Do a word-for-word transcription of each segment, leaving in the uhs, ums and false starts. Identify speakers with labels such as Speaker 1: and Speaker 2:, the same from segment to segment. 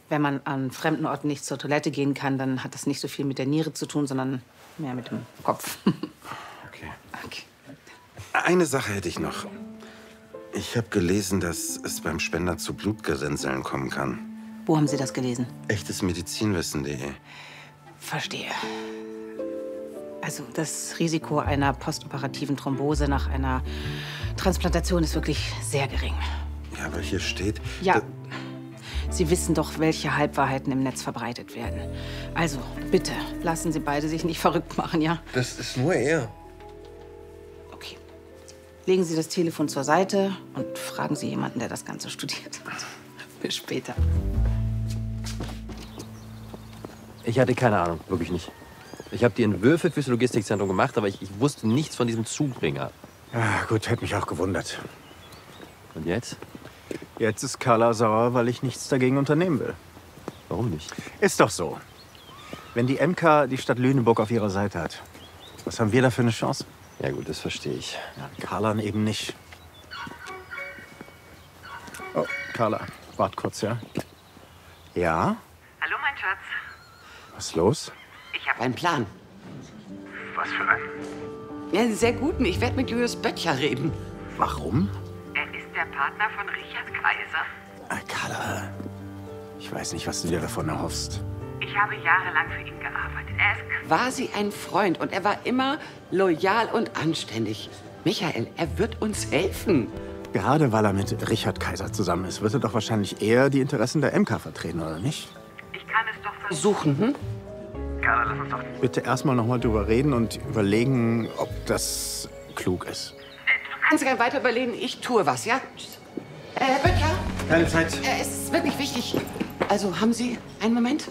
Speaker 1: wenn man an fremden Orten nicht zur Toilette gehen kann, dann hat das nicht so viel mit der Niere zu tun, sondern mehr mit dem Kopf.
Speaker 2: Okay.
Speaker 1: Okay.
Speaker 2: Eine Sache hätte ich noch. Ich habe gelesen, dass es beim Spender zu Blutgerinnseln kommen kann.
Speaker 1: Wo haben Sie das gelesen?
Speaker 2: Echtes Medizinwissen punkt de.
Speaker 1: Verstehe. Also das Risiko einer postoperativen Thrombose nach einer Transplantation ist wirklich sehr gering.
Speaker 2: Ja, aber hier steht...
Speaker 1: Ja, Sie wissen doch, welche Halbwahrheiten im Netz verbreitet werden. Also, bitte, lassen Sie beide sich nicht verrückt machen, ja?
Speaker 3: Das ist nur er.
Speaker 1: Okay. Legen Sie das Telefon zur Seite und fragen Sie jemanden, der das Ganze studiert hat. Bis später.
Speaker 4: Ich hatte keine Ahnung, wirklich nicht. Ich habe die Entwürfe fürs Logistikzentrum gemacht, aber ich, ich wusste nichts von diesem Zubringer.
Speaker 5: Ja, gut, hätte mich auch gewundert.
Speaker 4: Und jetzt?
Speaker 5: Jetzt ist Carla sauer, weil ich nichts dagegen unternehmen will.
Speaker 4: Warum nicht?
Speaker 5: Ist doch so. Wenn die M K die Stadt Lüneburg auf ihrer Seite hat, was haben wir da für eine Chance?
Speaker 4: Ja gut, das verstehe ich.
Speaker 5: Ja, Carla eben nicht. Oh, Carla, wart kurz, ja? Ja?
Speaker 6: Hallo, mein Schatz.
Speaker 5: Was ist los?
Speaker 6: Ich habe einen Plan.
Speaker 5: Was für ein?
Speaker 6: Ja, einen sehr guten. Ich werde mit Julius Böttcher reden.
Speaker 5: Warum?
Speaker 6: Er ist der Partner von Richard Kaiser.
Speaker 5: Ah, Carla, ich weiß nicht, was du dir davon erhoffst.
Speaker 6: Ich habe jahrelang für ihn gearbeitet. Er ist quasi ein Freund und er war immer loyal und anständig. Michael, er wird uns helfen.
Speaker 5: Gerade weil er mit Richard Kaiser zusammen ist, wird er doch wahrscheinlich eher die Interessen der M K vertreten, oder nicht?
Speaker 6: Ich kann es doch versuchen, hm?
Speaker 5: Carla, lass uns doch bitte erstmal noch mal drüber reden und überlegen, ob das klug ist.
Speaker 6: Du kannst gerne weiter überlegen. Ich tue was, ja? Äh, Herr Böttcher?
Speaker 5: Keine Zeit.
Speaker 6: Äh, es ist wirklich wichtig. Also, haben Sie einen Moment?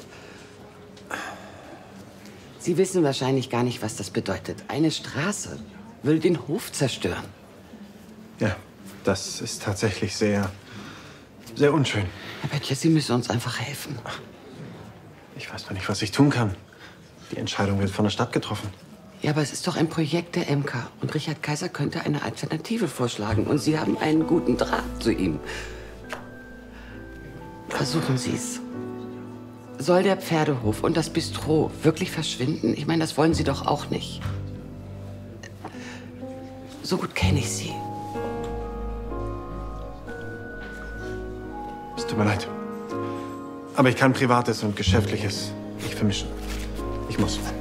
Speaker 6: Sie wissen wahrscheinlich gar nicht, was das bedeutet. Eine Straße will den Hof zerstören.
Speaker 3: Ja, das ist tatsächlich sehr, sehr unschön.
Speaker 6: Herr Böttcher, Sie müssen uns einfach helfen.
Speaker 3: Ich weiß noch nicht, was ich tun kann. Die Entscheidung wird von der Stadt getroffen.
Speaker 6: Ja, aber es ist doch ein Projekt der M K. Und Richard Kaiser könnte eine Alternative vorschlagen. Und Sie haben einen guten Draht zu ihm. Versuchen Sie es. Soll der Pferdehof und das Bistro wirklich verschwinden? Ich meine, das wollen Sie doch auch nicht. So gut kenne ich Sie.
Speaker 3: Es tut mir leid. Aber ich kann Privates und Geschäftliches nicht vermischen. Ich muss.